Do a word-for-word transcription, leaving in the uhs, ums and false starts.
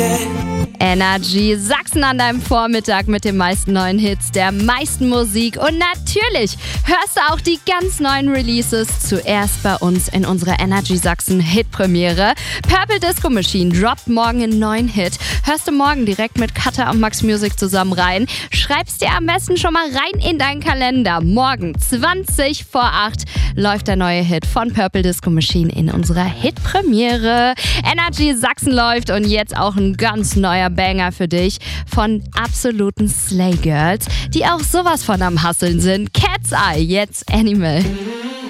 Energy Sachsen an deinem Vormittag mit den meisten neuen Hits, der meisten Musik und natürlich hörst du auch die ganz neuen Releases zuerst bei uns in unserer Energy Sachsen Hitpremiere. Purple Disco Machine droppt morgen einen neuen Hit. Hörst du morgen direkt mit Katha und Max Music zusammen rein. Schreibst dir am besten schon mal rein in deinen Kalender. Morgen zwanzig vor acht läuft der neue Hit von Purple Disco Machine in unserer Hitpremiere. Energy Sachsen läuft und jetzt auch ein ganz neuer Banger für dich von absoluten Slay Girls, die auch sowas von am Hustlen sind. Cat's Eye, jetzt Animal.